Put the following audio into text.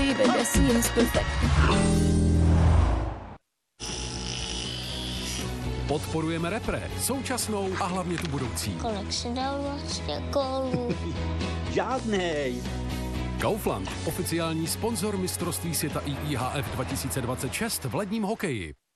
baby, seems perfect. Podporujeme repre, současnou a hlavně tu budoucí. Kolik si dal vlastně gólů? Žádnej. Kaufland, oficiální sponzor mistrovství světa IIHF 2026 v ledním hokeji.